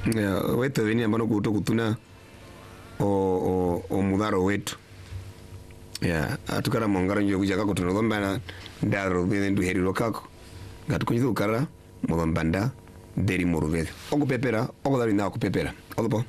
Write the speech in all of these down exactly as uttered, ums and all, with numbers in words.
Yeah, wetu vini ambano kuto kutuna o o o mudaro wetu. Yeah, atukara mongara njo kujaka kutuno gombana ndaro vini ndu heri lokako. Gatu kunyizu ukara mugombanda deri moruvede. Oku pepera, oku dari na oku pepera. Odupo.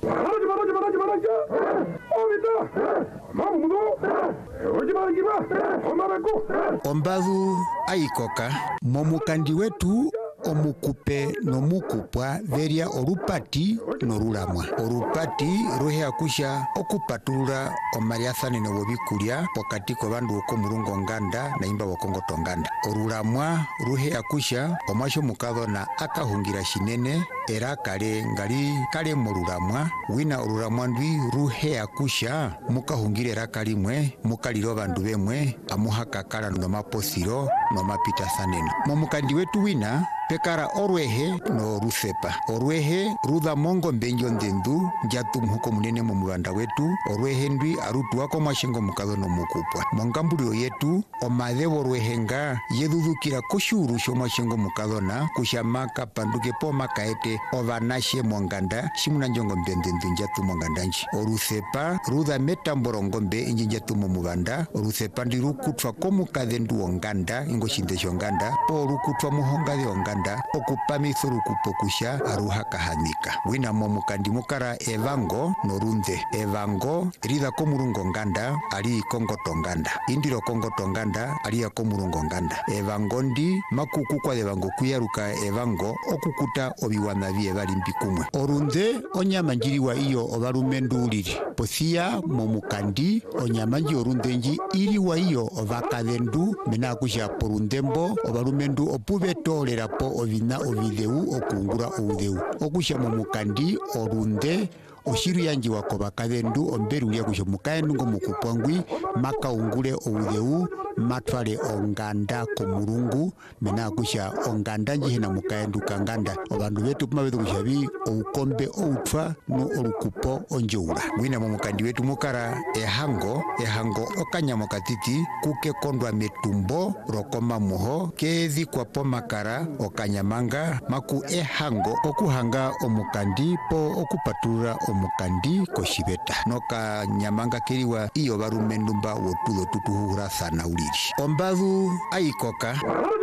Ombavu aikoka momukandi wetu omukupe nomukupwa veria orupati norulamwa orupati ruhe akusha okupatulula omaliathane nowobikulya pokati kobandu okomulungo nganda na imba bokongo tonganda orulamwa ruhe akusha omwasho mukadhona akahungira shinene era kale ngali kale morulamwa wina orulamwa ndwi ruhe akusha mukahungira era kalimwe mukaliro bandu bemwe amuhakakala nomaposiro nomapitasaneno momukandi wetu wina pekara orwehe no rusepa orwehe rudha mongo mbenjo ndendu njatu mhuko munene mu mubanda wetu orwehe ndwi arutuwako mwashengo mukadho no mukupwa mongambulio yetu omadhebo orwehenga yedhudhukira koshuru sho mwashengo mukadho na kushamaka panduke po makaete ovanashe monganda shimuna njongo mbendendu njatu mongandanji orusepa rudha metamborongo mbe inji njatu mu mubanda orusepa ndiru kutwa komukadhendu onganda ingo shindesho nganda po rukutwa muhonga de onganda okupamithuru kupokusha aruha kahanika wina momukandi mukara evango norunde evango rida komurungo nganda ali kongo tonganda indiro kongo tonganda ali ya komurungo nganda evango ndi makuku kwa evango kuyaruka evango okukuta obiwana bie balimbi kumwe orunde onyamanjiri wa iyo obarumendu uliri posia momukandi onyamanji orundenji iri wa iyo ovakadendu mena kusha porundembo obarumendu opube tolera po ovina ovideu okungura oudeu okusha momukandi orunde oshiru yanji wako bakadendu omberu ya kusha mukaendu ngo mukupangwi makaungule oudeu matwale onganda komurungu mena kusha onganda njihena mukaendu kanganda obandu betu puma betu kushabi oukombe outwa no orukupo onjoura wina momukandi wetu mukara ehango ehango okanyamo katiti kuke kondwa metumbo rokoma muho kezi kwa pomakara okanyamanga maku ehango okuhanga omukandi po okupatulura omukandi koshibeta noka nyamanga kiriwa iyo barumendumba wotulo tutuhura sana uliri ombavu aikoka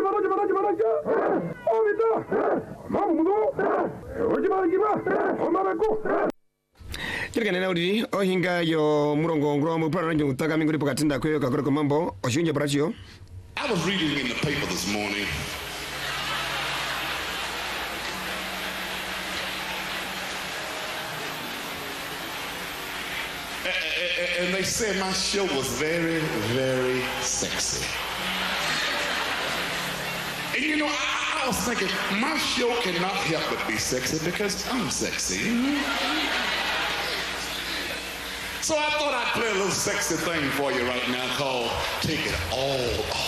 Kirikane na udiri ohinga yo murongo ngro mu pura njo utaka minguri pokatinda kweyo kakoro mambo oshunje brachio. I was reading in the paper this morning and they said my show was very, very sexy. And you know, I, I was thinking, my show cannot help but be sexy because I'm sexy. So I thought I'd play a little sexy thing for you right now called Take It All Off.